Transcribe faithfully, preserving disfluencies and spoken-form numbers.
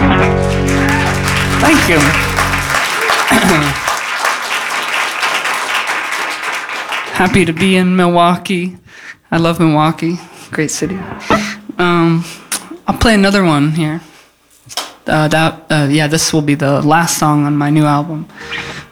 Thank you. Happy to be in Milwaukee. I love Milwaukee. Great city. Um, I'll play another one here. Uh, that uh, yeah, this will be the last song on my new album.